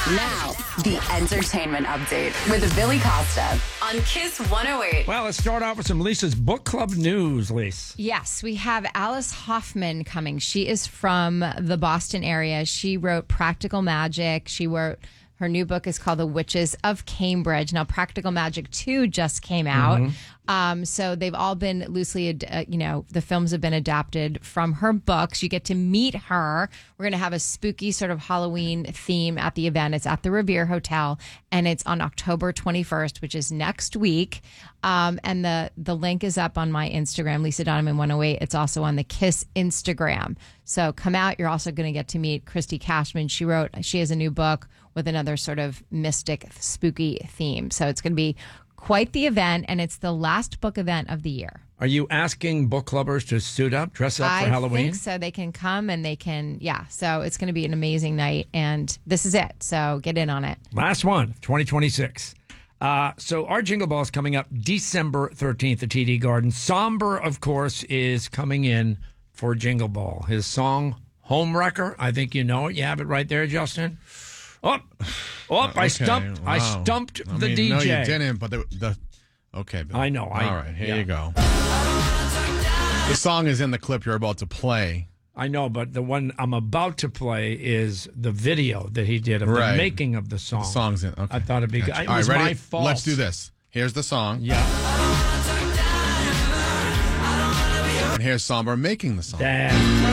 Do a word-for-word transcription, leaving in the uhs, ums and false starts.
Now, the entertainment update with Billy Costa on Kiss one oh eight. Well, let's start off with some Lisa's book club news, Lisa. Yes, we have Alice Hoffman coming. She is from the Boston area. She wrote Practical Magic. She wrote... Her new book is called The Witches of Cambridge. Now, Practical Magic two just came out. Mm-hmm. Um, so they've all been loosely, uh, you know, the films have been adapted from her books. You get to meet her. We're going to have a spooky sort of Halloween theme at the event. It's at the Revere Hotel, and it's on October twenty-first, which is next week. Um, and the, the link is up on my Instagram, Lisa Donovan one oh eight. It's also on the Kiss Instagram. So come out. You're also going to get to meet Christy Cashman. She wrote, she has a new book with another sort of mystic, spooky theme. So it's going to be quite the event, and it's the last book event of the year. Are you asking book clubbers to suit up, dress up I for Halloween? I think so. They can come and they can, yeah. So it's going to be an amazing night, and this is it. So get in on it. Last one, twenty twenty-six. Uh, so our Jingle Ball is coming up December thirteenth at T D Garden. Somber, of course, is coming in for Jingle Ball. His song, Homewrecker, I think you know it. You have it right there, Justin. Oh, oh! Okay. I stumped. Wow. I stumped I the mean, D J. No, you didn't. But the, the okay. Bill. I know. I, All right, here yeah. you go. The song is in the clip you're about to play. I know, but the one I'm about to play is the video that he did of right. the making of the song. The song's in. Okay. I thought it'd be gotcha. good. It All was right, ready? my fault. Let's do this. Here's the song. Yeah. And here's Somber making the song. Damn.